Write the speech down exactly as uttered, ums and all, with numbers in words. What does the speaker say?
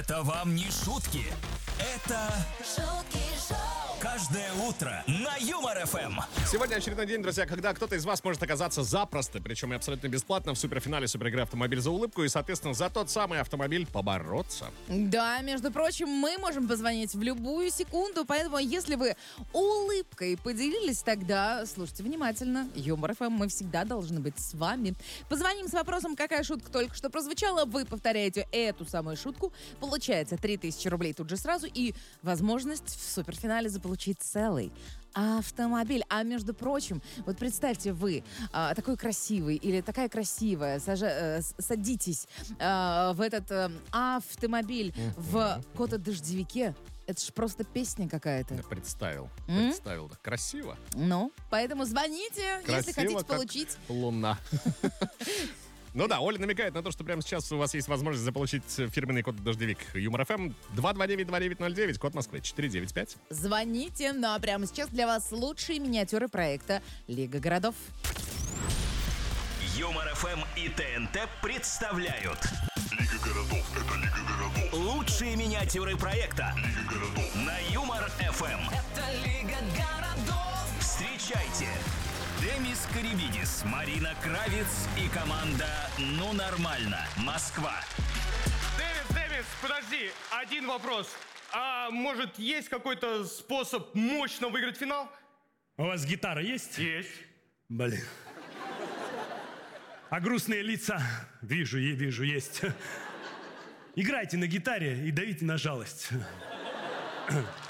Это вам не шутки. Это шутки шоу. Каждое утро на Юмор-ФМ. Сегодня очередной день, друзья, когда кто-то из вас может оказаться запросто, причем и абсолютно бесплатно, в суперфинале суперигры «Автомобиль за улыбку» и, соответственно, за тот самый автомобиль побороться. Да, между прочим, мы можем позвонить в любую секунду, поэтому если вы улыбкой поделились, тогда слушайте внимательно. Юмор-ФМ, мы всегда должны быть с вами. Позвоним с вопросом, какая шутка только что прозвучала. Вы повторяете эту самую шутку. Получается три тысячи рублей тут же сразу и возможность в суперфинале заполучить целый автомобиль. А между прочим, вот представьте, вы а, такой красивый или такая красивая, сажа, э, садитесь а, в этот а, автомобиль mm-hmm. в кота-дождевике. Это ж просто песня какая-то. Я представил, М? представил. Да, красиво. Ну, поэтому звоните, Красиво, если хотите как получить. луна. Ну да, Оля намекает на то, что прямо сейчас у вас есть возможность заполучить фирменный код-дождевик Юмор-ФМ два два девять два девять ноль девять, код Москвы четыре девять пять. Звоните, ну а прямо сейчас для вас лучшие миниатюры проекта «Лига городов». Юмор-ФМ и ТНТ представляют Лига городов, это Лига городов. лучшие миниатюры проекта Лига городов. на Юмор-ФМ. Это Лига городов. Встречайте Демис Карибидис, Марина Кравец и команда «Ну нормально. Москва». Дэвис, Дэвис, подожди, один вопрос. А может, есть какой-то способ мощно выиграть финал? У вас гитара есть? Есть. Блин. А грустные лица? Вижу, и вижу, есть. Играйте на гитаре и давите на жалость.